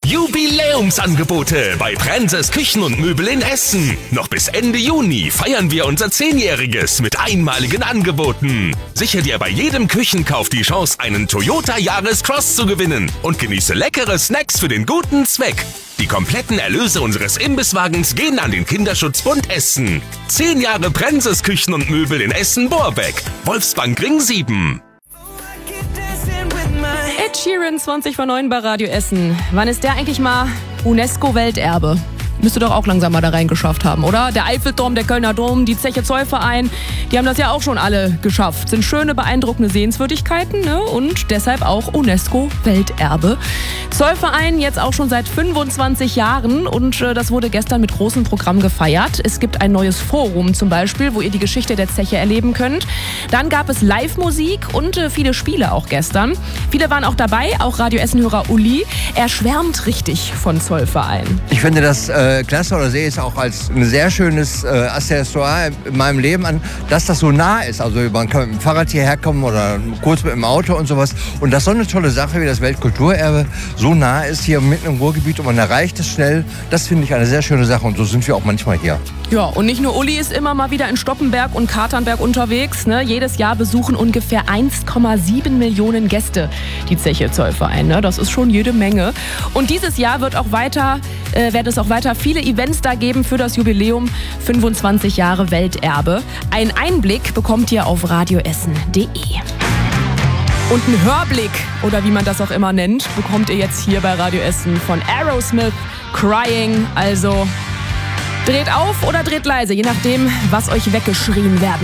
Jubiläumsangebote bei Prenses Küchen und Möbel in Essen. Noch bis Ende Juni feiern wir unser 10-jähriges mit einmaligen Angeboten. Sichere dir bei jedem Küchenkauf die Chance, einen Toyota Yaris Cross zu gewinnen und genieße leckere Snacks für den guten Zweck. Die kompletten Erlöse unseres Imbisswagens gehen an den Kinderschutzbund Essen. 10 Jahre Prenses Küchen und Möbel in Essen-Borbeck. Wolfsbankring 7. Ed Sheeran, 20:09 bei Radio Essen. Wann ist der eigentlich mal UNESCO-Welterbe? Müsste doch auch langsam mal da reingeschafft haben, oder? Der Eiffelturm, der Kölner Dom, die Zeche Zollverein, die haben das ja auch schon alle geschafft. Sind schöne, beeindruckende Sehenswürdigkeiten, ne? Und deshalb auch UNESCO-Welterbe. Zollverein jetzt auch schon seit 25 Jahren und das wurde gestern mit großem Programm gefeiert. Es gibt ein neues Forum zum Beispiel, wo ihr die Geschichte der Zeche erleben könnt. Dann gab es Live-Musik und viele Spiele auch gestern. Viele waren auch dabei, auch Radio Essen-Hörer Uli. Er schwärmt richtig von Zollverein. Ich finde das klasse oder sehe es auch als ein sehr schönes Accessoire in meinem Leben an, dass das so nah ist. Also man kann mit dem Fahrrad hierher kommen oder kurz mit dem Auto und sowas. Und dass so eine tolle Sache wie das Weltkulturerbe so nah ist hier mitten im Ruhrgebiet und man erreicht es schnell, das finde ich eine sehr schöne Sache und so sind wir auch manchmal hier. Ja, und nicht nur Uli ist immer mal wieder in Stoppenberg und Katernberg unterwegs. Ne? Jedes Jahr besuchen ungefähr 1,7 Millionen Gäste die Zeche Zollverein. Ne? Das ist schon jede Menge. Und dieses Jahr werden es auch weiter viele Events da geben für das Jubiläum 25 Jahre Welterbe. Einen Einblick bekommt ihr auf radioessen.de. Und einen Hörblick, oder wie man das auch immer nennt, bekommt ihr jetzt hier bei Radio Essen von Aerosmith, Crying. Also dreht auf oder dreht leise, je nachdem, was euch weggeschrien werden